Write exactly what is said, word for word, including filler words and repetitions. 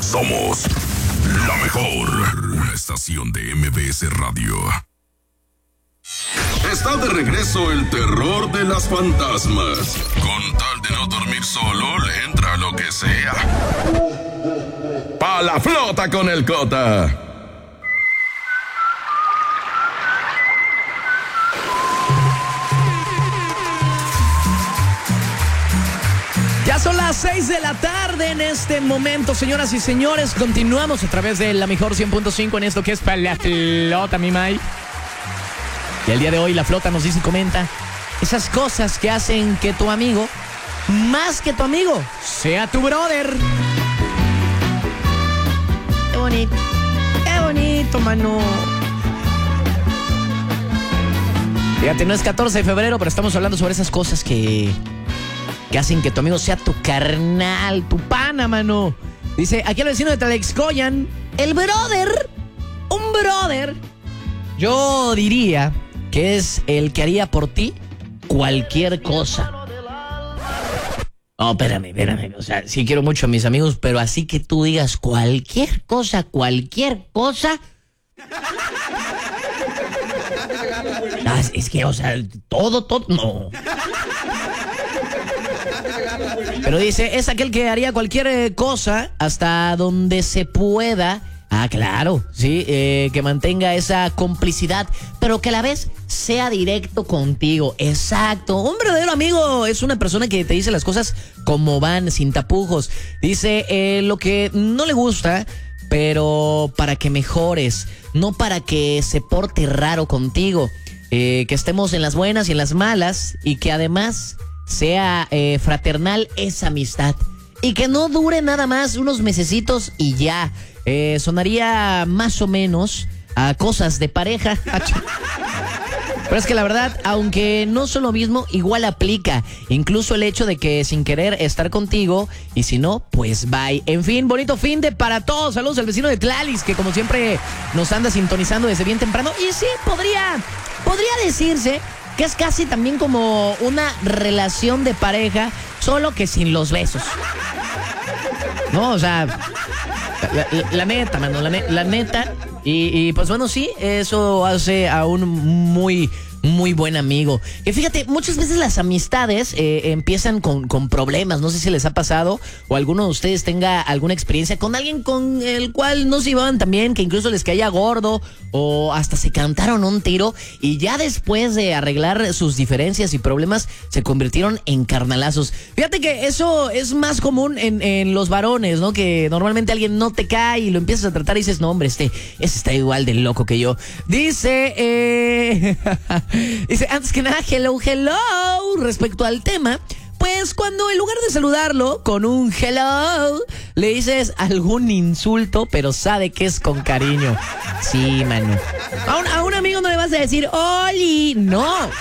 Somos la mejor, una estación de M B S Radio. Está de regreso el terror de las fantasmas. Con tal de no dormir solo, le entra lo que sea. ¡Pa la flota con el Cota! Ya son las seis de la tarde en este momento, señoras y señores. Continuamos a través de la mejor cien punto cinco en esto que es Pa la flota, mi May. Y el día de hoy la flota nos dice y comenta esas cosas que hacen que tu amigo, más que tu amigo, sea tu brother. Qué bonito, qué bonito, mano. Fíjate, no es catorce de febrero, pero estamos hablando sobre esas cosas que, que hacen que tu amigo sea tu carnal, tu pana, mano. Dice, aquí el vecino de Tlalexcoyan, el brother, un brother, yo diría que es el que haría por ti cualquier cosa. No, espérame, espérame. O sea, sí quiero mucho a mis amigos, pero así que tú digas cualquier cosa, cualquier cosa. Ah, es que, o sea, todo, todo, no. Pero dice, es aquel que haría cualquier cosa hasta donde se pueda. Ah, claro, sí, eh, que mantenga esa complicidad, pero que a la vez sea directo contigo. Exacto, un verdadero amigo es una persona que te dice las cosas como van, sin tapujos. Dice eh, lo que no le gusta, pero para que mejores, no para que se porte raro contigo. Eh, que estemos en las buenas y en las malas, y que además sea eh, fraternal esa amistad. Y que no dure nada más unos mesecitos y ya. Eh, sonaría más o menos a cosas de pareja. Pero es que la verdad, aunque no son lo mismo, igual aplica. Incluso el hecho de que sin querer estar contigo, y si no, pues bye. En fin, bonito fin de para todos. Saludos al vecino de Tlalis, que como siempre nos anda sintonizando desde bien temprano. Y sí, podría, podría decirse que es casi también como una relación de pareja, solo que sin los besos. No, o sea, la, la, la neta, mano, la, ne, la neta. Y, y pues bueno, sí, eso hace a un muy, muy buen amigo. Que fíjate, muchas veces las amistades eh, empiezan con, con problemas. No sé si les ha pasado o alguno de ustedes tenga alguna experiencia con alguien con el cual no se iban tan bien, que incluso les caía gordo o hasta se cantaron un tiro, y ya después de arreglar sus diferencias y problemas se convirtieron en carnalazos. Fíjate que eso es más común en, en los varones, ¿no? Que normalmente alguien no te cae y lo empiezas a tratar y dices, no, hombre, este, este está igual de loco que yo. Dice, eh... dice, antes que nada, hello, hello, respecto al tema. Pues cuando en lugar de saludarlo con un hello, le dices algún insulto, pero sabe que es con cariño. Sí, mano. A un, a un amigo no le vas a decir, Oli, no.